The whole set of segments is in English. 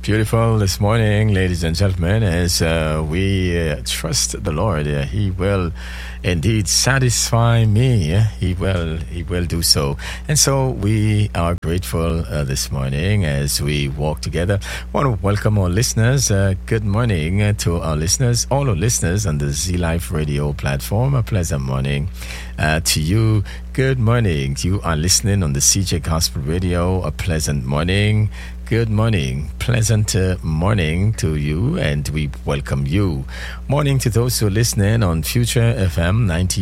Beautiful this morning, ladies and gentlemen, as we trust the Lord. He will indeed satisfy me. He will do so. And so we are grateful this morning as we walk together. I want to welcome our listeners. Good morning to our listeners, all our listeners on the Z Life Radio platform. A pleasant morning to you. Good morning. You are listening on the CJ Gospel Radio. A pleasant morning. Good morning. Pleasant morning to you, and we welcome you. Morning to those who are listening on Future FM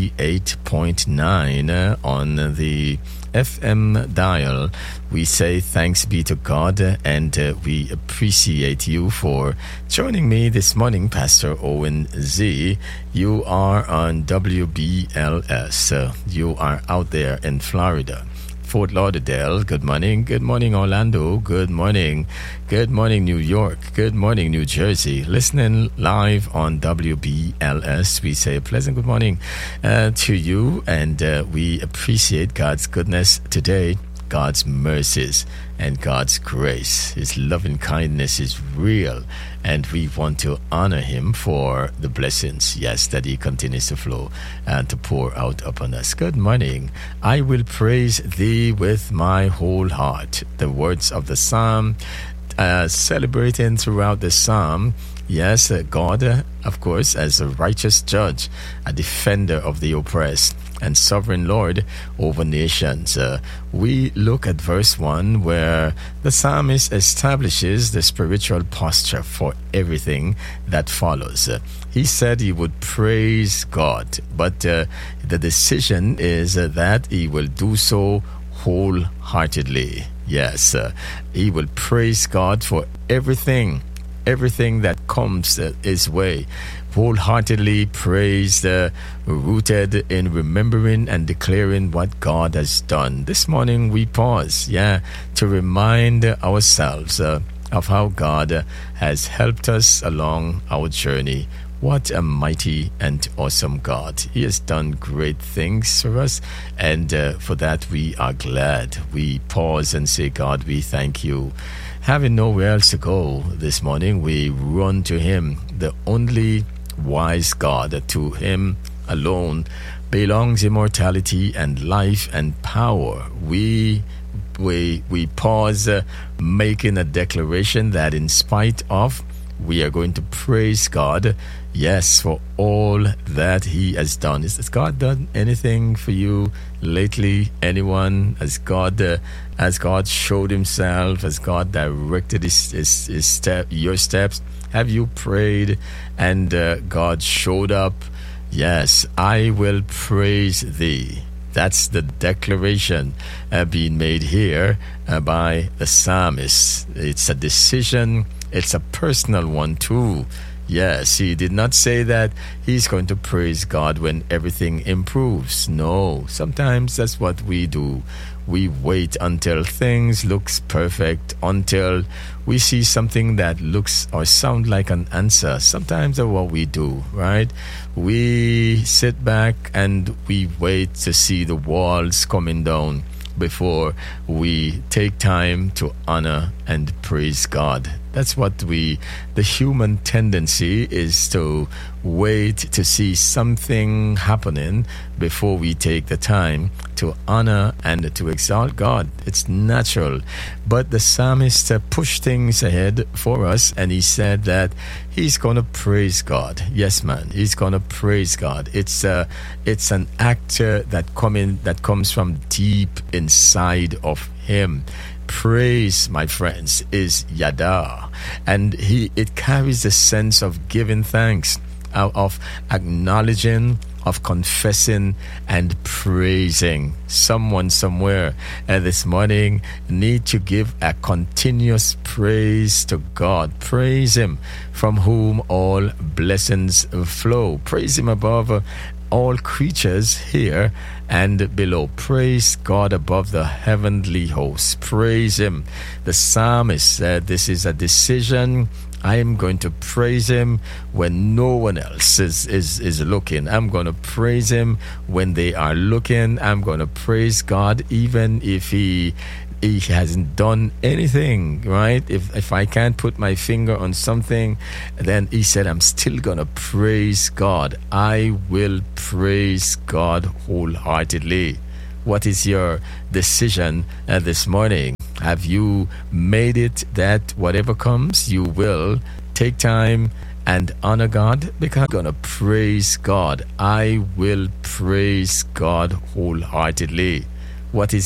98.9 on the FM dial. We say thanks be to God, and we appreciate you for joining me this morning, Pastor Owen Z. You are on WBLS. You are out there in Florida. Fort Lauderdale, good morning. Good morning, Orlando. Good morning. Good morning, New York. Good morning, New Jersey. Listening live on WBLS, we say a pleasant good morning to you, and we appreciate God's goodness today, God's mercies, and God's grace. His loving kindness is real, and we want to honor Him for the blessings, yes, that He continues to flow and to pour out upon us. Good morning. I will praise Thee with my whole heart. The words of the Psalm, celebrating throughout the Psalm. Yes, God, of course, as a righteous judge, a defender of the oppressed, and sovereign Lord over nations. We look at verse 1 where the psalmist establishes the spiritual posture for everything that follows. He said he would praise God, but the decision is that he will do so wholeheartedly. Yes, he will praise God for everything that comes his way. Wholeheartedly praised, rooted in remembering and declaring what God has done. This morning we pause, to remind ourselves of how God has helped us along our journey. What a mighty and awesome God. He has done great things for us, and for that we are glad. We pause and say, God, we thank you. Having nowhere else to go this morning, we run to Him, the only wise God. To Him alone belongs immortality and life and power. We pause, making a declaration that in spite of, we are going to praise God, yes, for all that He has done. Has God done anything for you lately? Anyone? Has God showed Himself? Has God directed your steps? Have you prayed and God showed up? Yes, I will praise Thee. That's the declaration being made here by the psalmist. It's a decision. It's a personal one too. Yes, he did not say that he's going to praise God when everything improves. No, sometimes that's what we do. We wait until things looks perfect, until we see something that looks or sound like an answer. Sometimes that's what we do, right? We sit back and we wait to see the walls coming down before we take time to honor and praise God. That's what the human tendency is, to wait to see something happening before we take the time to honor and to exalt God. It's natural. But the psalmist pushed things ahead for us, and he said that he's going to praise God. Yes, man, he's going to praise God. It's an act that comes from deep inside of him. Praise, my friends, is yada, and it carries a sense of giving thanks, of acknowledging, of confessing and praising. Someone somewhere this morning need to give a continuous praise to God. Praise Him, from whom all blessings flow. Praise Him above all creatures here and below. Praise God above the heavenly hosts. Praise Him. The psalmist said this is a decision. I am going to praise Him when no one else is looking. I'm going to praise Him when they are looking. I'm going to praise God even if He he hasn't done anything, right? If I can't put my finger on something, then he said, I'm still gonna praise God. I will praise God wholeheartedly. What is your decision this morning? Have you made it that whatever comes, you will take time and honor God? Because I'm gonna praise God. I will praise God wholeheartedly. What is